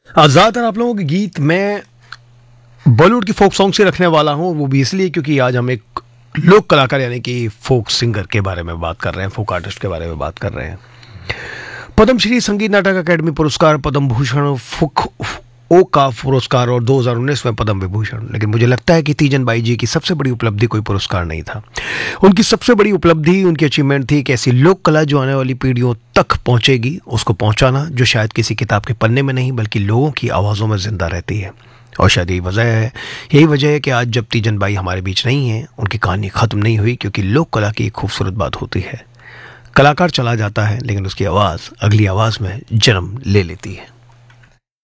ज़्यादातर आप लोगों के गीत मैं बॉलीवुड की फोक सॉन्ग से रखने वाला हूँ, वो भी इसलिए क्योंकि आज हम एक लोक कलाकार यानी कि फोक सिंगर के बारे में बात कर रहे हैं, फोक आर्टिस्ट के बारे में बात कर रहे हैं। पद्मश्री, संगीत नाटक अकादमी पुरस्कार, पद्म भूषण, फुक ओ का पुरस्कार और 2019 में पद्म विभूषण। लेकिन मुझे लगता है कि तीजन बाई जी की सबसे बड़ी उपलब्धि कोई पुरस्कार नहीं था। उनकी सबसे बड़ी उपलब्धि, उनकी अचीवमेंट थी कि ऐसी लोक कला जो आने वाली पीढ़ियों तक पहुंचेगी, उसको पहुंचाना जो शायद किसी किताब के पन्ने में नहीं बल्कि लोगों की आवाज़ों में जिंदा रहती है। और शायद यही वजह है कि आज जब तीजन बाई हमारे बीच नहीं है, उनकी कहानी खत्म नहीं हुई, क्योंकि लोक कला की एक खूबसूरत बात होती है, कलाकार चला जाता है लेकिन उसकी आवाज़ अगली आवाज़ में जन्म ले लेती है।